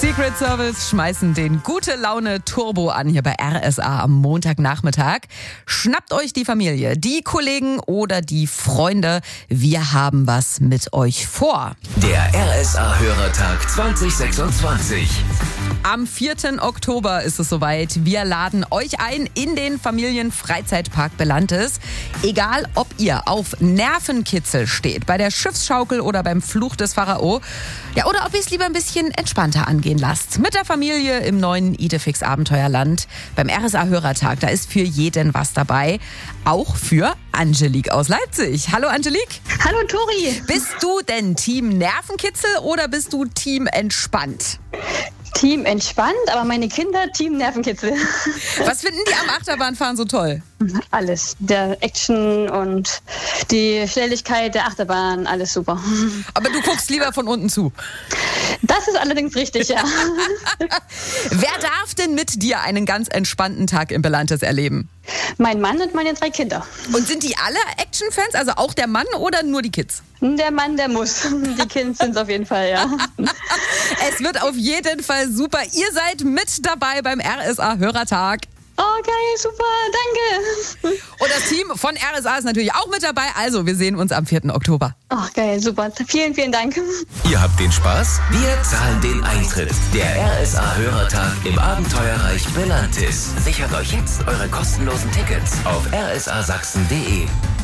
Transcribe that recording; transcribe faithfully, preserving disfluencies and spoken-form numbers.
Secret Service schmeißen den Gute-Laune-Turbo an hier bei R S A am Montagnachmittag. Schnappt euch die Familie, die Kollegen oder die Freunde. Wir haben was mit euch vor. Der R S A-Hörertag zwanzig sechsundzwanzig. Am vierten Oktober ist es soweit. Wir laden euch ein in den Familienfreizeitpark Belantes. Egal, ob ihr auf Nervenkitzel steht, bei der Schiffsschaukel oder beim Fluch des Pharao. Ja, oder ob ihr es lieber ein bisschen entspannter angehen lasst. Mit der Familie im neuen Idefix Abenteuerland. Beim R S A-Hörertag, da ist für jeden was dabei. Auch für Angelique aus Leipzig. Hallo Angelique. Hallo Tori. Bist du denn Team Nervenkitzel oder bist du Team entspannt? Team entspannt, aber meine Kinder Team Nervenkitzel. Was finden die am Achterbahnfahren so toll? Alles. Der Action und die Schnelligkeit der Achterbahn, alles super. Aber du guckst lieber von unten zu. Das ist allerdings richtig, ja. Wer darf denn mit dir einen ganz entspannten Tag im Belantes erleben? Mein Mann und meine drei Kinder. Und sind die alle Action-Fans, also auch der Mann oder nur die Kids? Der Mann, der muss. Die Kinder sind es auf jeden Fall, ja. Es wird auf jeden Fall super. Ihr seid mit dabei beim R S A-Hörertag. Oh, geil, super, danke. Und das Team von R S A ist natürlich auch mit dabei. Also, wir sehen uns am vierten Oktober. Oh, geil, super. Vielen, vielen Dank. Ihr habt den Spaß? Wir zahlen den Eintritt. Der R S A-Hörertag im Abenteuerreich Belantis. Sichert euch jetzt eure kostenlosen Tickets auf r s a sachsen punkt d e.